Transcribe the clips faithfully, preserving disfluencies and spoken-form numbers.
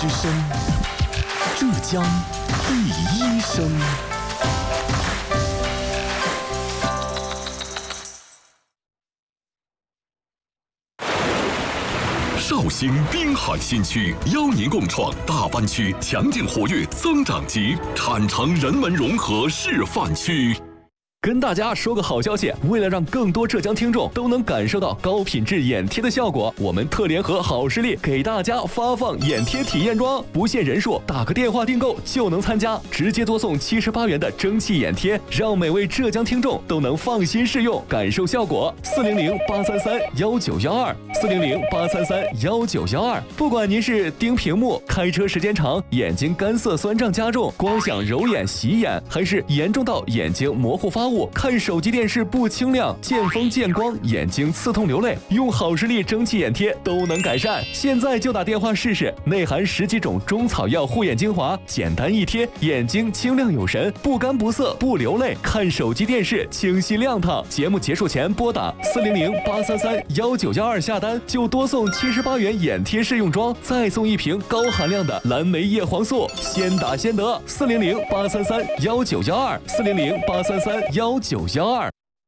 之声，浙江第一声。绍兴滨海新区邀您共创大湾区强劲活跃增长极产城人文融合示范区。跟大家说个好消息，为了让更多浙江听众都能感受到高品质眼贴的效果，我们特联合好视力给大家发放眼贴体验装，不限人数，打个电话订购就能参加，直接多送七十八元的蒸汽眼贴，让每位浙江听众都能放心试用，感受效果。四零零八三三幺九幺二，四零零八三三幺九幺二。不管您是盯屏幕、开车时间长、眼睛干涩酸胀加重、光想揉眼洗眼，还是严重到眼睛模糊发雾、看手机电视不清亮、见风见光、眼睛刺痛流泪，用好视力蒸汽眼贴都能改善。现在就打电话试试，内含十几种中草药护眼精华，简单一贴，眼睛清亮有神，不干不涩不流泪，看手机电视清晰亮堂。节目结束前拨打四零零八三三幺九幺二下单，就多送七十八元眼贴试用装，再送一瓶高含量的蓝莓叶黄素，先打先得。四零零八三三幺九幺二，四零零八三三幺九幺二。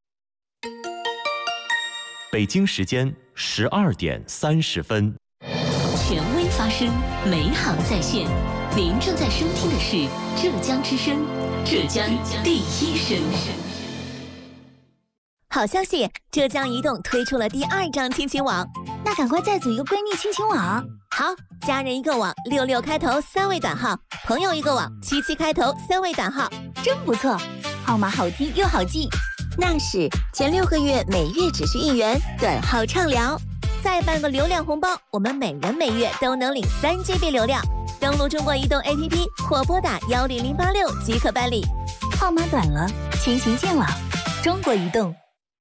北京时间十二点三十分。 权威发声，美好在线。您正在收听的是浙江之声，浙江第一声。 好消息，浙江移动推出了第二张亲情网，那赶快再组一个闺蜜亲情网。好，家人一个网，六六开头三位短号；朋友一个网，七七开头三位短号，真不错，号码好听又好记。那是前六个月每月只需一元，短号畅聊，再办个流量红包，我们每人每月都能领三 G B 流量。登录中国移动 A P P 或拨打幺零零八六即可办理。号码短了，亲情见网，中国移动。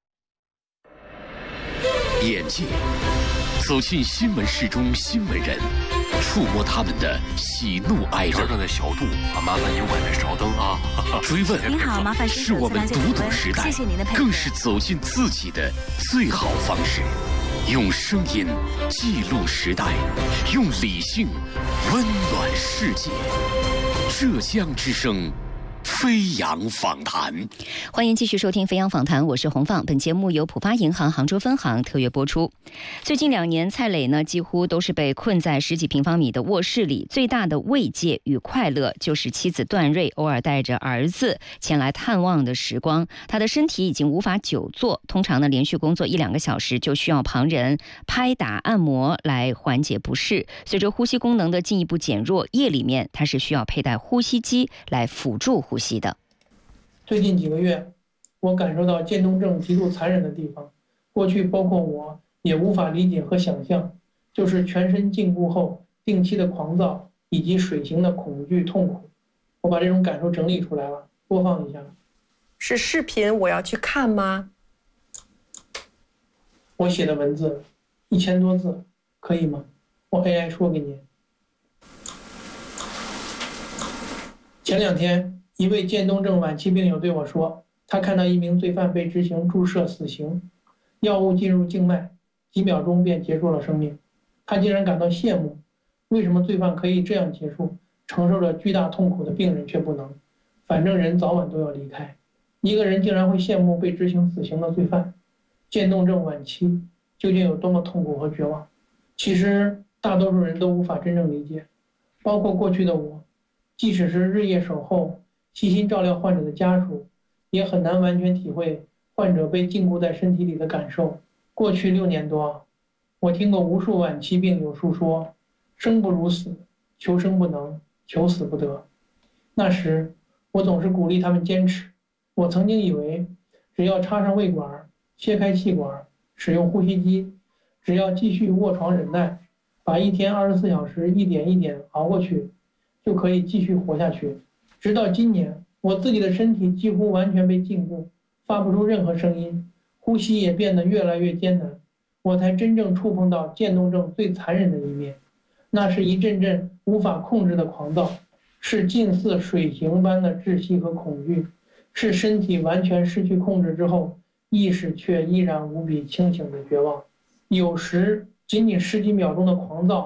眼界走进新闻室中新闻人，触摸他们的喜怒哀乐。 这的小度啊，麻烦您外面稍等啊。 追问您好，麻烦是我们读懂时代， 谢谢您的配合， 更是走进自己的最好方式。用声音记录时代，用理性温暖世界。浙江之声飞扬访谈， 欢迎继续收听飞扬访谈，我是洪放。本节目由浦发银行杭州分行特约播出。最近两年，蔡磊呢几乎都是被困在十几平方米的卧室里，最大的慰藉与快乐就是妻子段瑞偶尔带着儿子前来探望的时光。他的身体已经无法久坐，通常呢连续工作一两个小时就需要旁人拍打按摩来缓解不适。随着呼吸功能的进一步减弱，夜里面他是需要佩戴呼吸机来辅助呼吸的。 最近几个月，我感受到渐冻症极度残忍的地方。过去包括我也无法理解和想象，就是全身禁锢后定期的狂躁以及水形的恐惧痛苦。我把这种感受整理出来了，播放一下。 是视频我要去看吗？ 我写的文字一千多字，可以吗？我 A I 说给你。前两天，一位渐冻症晚期病友对我说，他看到一名罪犯被执行注射死刑，药物进入静脉，几秒钟便结束了生命。他竟然感到羡慕，为什么罪犯可以这样结束，承受着巨大痛苦的病人却不能？反正人早晚都要离开。一个人竟然会羡慕被执行死刑的罪犯，渐冻症晚期究竟有多么痛苦和绝望？其实大多数人都无法真正理解，包括过去的我，即使是日夜守候细心照料患者的家属，也很难完全体会患者被禁锢在身体里的感受。过去六年多，我听过无数晚期病友述说，生不如死，求生不能，求死不得。那时我总是鼓励他们坚持。我曾经以为，只要插上胃管，切开气管，使用呼吸机，只要继续卧床忍耐，把一天二十四小时一点一点熬过去，就可以继续活下去。直到今年，我自己的身体几乎完全被禁锢，发不出任何声音，呼吸也变得越来越艰难，我才真正触碰到渐冻症最残忍的一面。那是一阵阵无法控制的狂躁，是近似水刑般的窒息和恐惧，是身体完全失去控制之后，意识却依然无比清醒的绝望。有时仅仅十几秒钟的狂躁